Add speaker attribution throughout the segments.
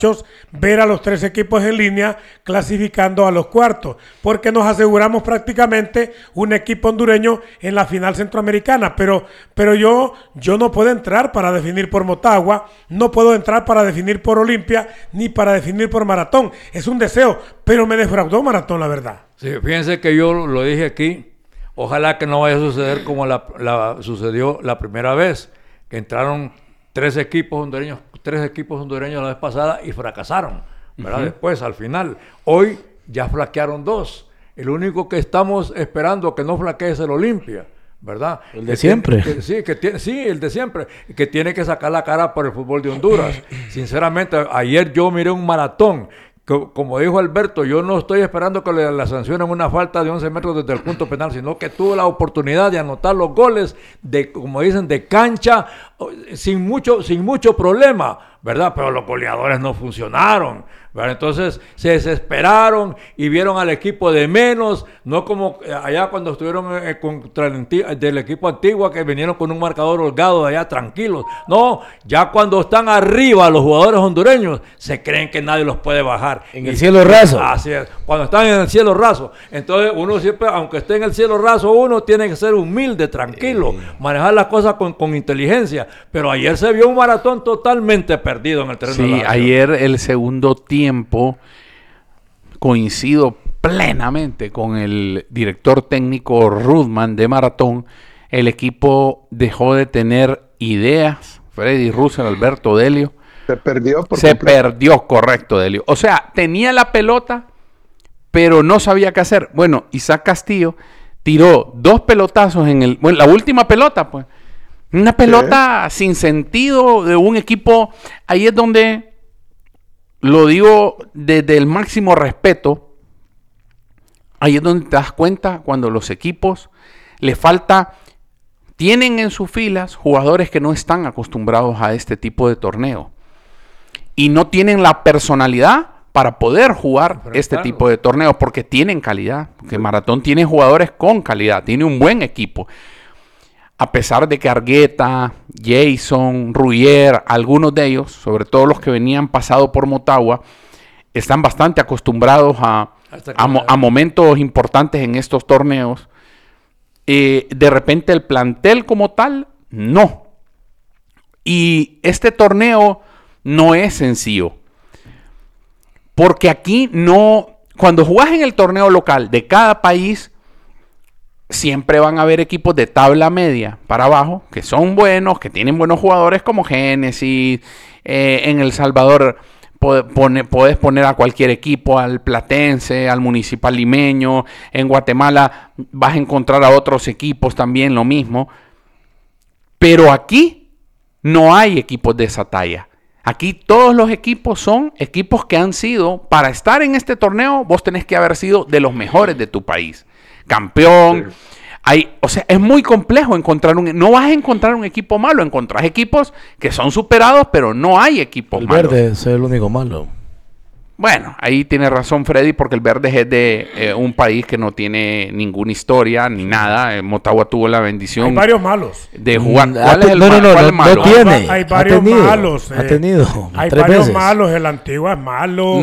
Speaker 1: ver a los 3 equipos en línea clasificando a los cuartos, porque nos aseguramos prácticamente un equipo hondureño en la final centroamericana, pero yo no puedo entrar para definir por Motagua, no puedo entrar para definir por Olimpia, ni para definir por Maratón. Es un deseo, pero me defraudó Maratón, la verdad.
Speaker 2: Sí, fíjense que yo lo dije aquí, ojalá que no vaya a suceder como sucedió la primera vez, que entraron 3 equipos hondureños la vez pasada y fracasaron, ¿verdad? Uh-huh. Después, al final. Hoy ya flaquearon 2. El único que estamos esperando que no flaquee es el Olimpia, ¿verdad?
Speaker 3: El de siempre.
Speaker 2: El de siempre. Que tiene que sacar la cara por el fútbol de Honduras. Sinceramente, ayer yo miré un Maratón. Como dijo Alberto, yo no estoy esperando que le sancionen una falta de 11 metros desde el punto penal, sino que tuvo la oportunidad de anotar los goles como dicen, de cancha, sin mucho problema, ¿verdad? Pero los goleadores no funcionaron, ¿verdad? Entonces se desesperaron y vieron al equipo de menos, no como allá cuando estuvieron contra del equipo Antigua, que vinieron con un marcador holgado de allá, tranquilos. No, ya cuando están arriba los jugadores hondureños, se creen que nadie los puede bajar.
Speaker 3: En el cielo raso.
Speaker 2: Así es, cuando están en el cielo raso. Entonces uno siempre, aunque esté en el cielo raso, uno tiene que ser humilde, tranquilo, manejar las cosas con inteligencia. Pero ayer se vio un Maratón totalmente perdido en el terreno de la acción.
Speaker 4: Ayer el segundo tiempo, coincido plenamente con el director técnico Rudman de Maratón, el equipo dejó de tener ideas. Freddy Russell, Alberto, Delio. Se perdió, correcto, Delio. O sea, tenía la pelota, pero no sabía qué hacer. Bueno, Isaac Castillo tiró 2 pelotazos la última pelota, pues. Una pelota sin sentido de un equipo. Ahí es donde lo digo desde el máximo respeto. Ahí es donde te das cuenta cuando los equipos tienen en sus filas jugadores que no están acostumbrados a este tipo de torneo y no tienen la personalidad para poder jugar tipo de torneos, porque tienen calidad, porque Maratón tiene jugadores con calidad, tiene un buen equipo. A pesar de que Argueta, Jason, Ruyer, algunos de ellos, sobre todo los que venían pasado por Motagua, están bastante acostumbrados a momentos importantes en estos torneos. De repente el plantel como tal, no. Y este torneo no es sencillo. Porque aquí cuando jugás en el torneo local de cada país, siempre van a haber equipos de tabla media para abajo, que son buenos, que tienen buenos jugadores como Génesis. En El Salvador puedes poner a cualquier equipo, al Platense, al Municipal Limeño. En Guatemala vas a encontrar a otros equipos también lo mismo. Pero aquí no hay equipos de esa talla. Aquí todos los equipos son equipos que han sido, para estar en este torneo, vos tenés que haber sido de los mejores de tu país. Campeón. Sí. O sea, es muy complejo no vas a encontrar un equipo malo, encontrás equipos que son superados, pero no hay equipos malos.
Speaker 3: El Verde es el único malo.
Speaker 4: Bueno, ahí tiene razón Freddy, porque el Verde es de un país que no tiene ninguna historia ni nada. Motagua tuvo la bendición.
Speaker 1: Hay varios malos.
Speaker 4: De jugar. ¿Cuál es el malo?
Speaker 3: No tiene.
Speaker 1: Hay varios malos.
Speaker 3: Ha tenido.
Speaker 1: Hay varios malos. El Antigua es malo.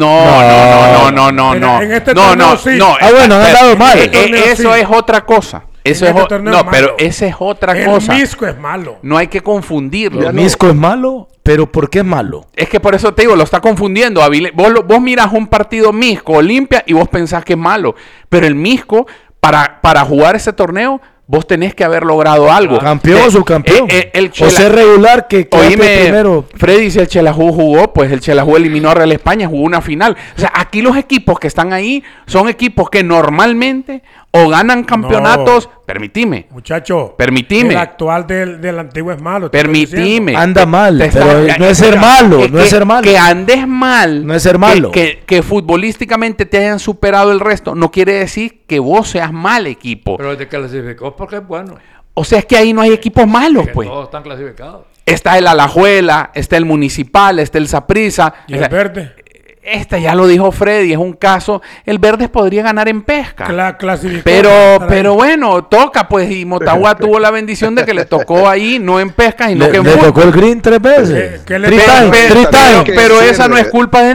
Speaker 4: No.
Speaker 1: En este torneo sí.
Speaker 3: Bueno, han dado mal.
Speaker 4: Eso es otra cosa. Pero esa es otra cosa.
Speaker 1: El Misco es malo.
Speaker 4: No hay que confundirlo.
Speaker 3: El Misco es malo, pero ¿por qué es malo?
Speaker 4: Es que por eso te digo, lo está confundiendo. Vos miras un partido Misco, Olimpia, y vos pensás que es malo. Pero el Misco, para jugar ese torneo, vos tenés que haber logrado algo.
Speaker 3: Campeón o subcampeón. O ser regular que primero.
Speaker 4: Freddy, si el Xelajú jugó, pues el Xelajú eliminó a Real España, jugó una final. O sea, aquí los equipos que están ahí son equipos que normalmente o ganan campeonatos. Permitime.
Speaker 1: Muchacho.
Speaker 4: Permitime.
Speaker 1: El actual del Antiguo es malo.
Speaker 4: Permitime.
Speaker 3: Anda mal, pero no es ser malo. No es ser malo.
Speaker 4: Que andes mal.
Speaker 3: No es ser malo.
Speaker 4: Que futbolísticamente te hayan superado el resto, no quiere decir que vos seas mal equipo.
Speaker 2: Pero desde que clasificó, porque es bueno.
Speaker 4: O sea, es que ahí no hay equipos malos, pues.
Speaker 2: Todos están clasificados.
Speaker 4: Está el Alajuela, está el Municipal, está el Saprissa.
Speaker 1: ¿Y el Verde?
Speaker 4: Ya lo dijo Freddy, es un caso. El Verde podría ganar en pesca.
Speaker 1: Clasificó.
Speaker 4: Pero bueno, toca, pues. Y Motagua tuvo la bendición de que le tocó ahí, no en pesca, sino que en
Speaker 3: fútbol. Le tocó el green 3 veces.
Speaker 4: Pero esa no es culpa de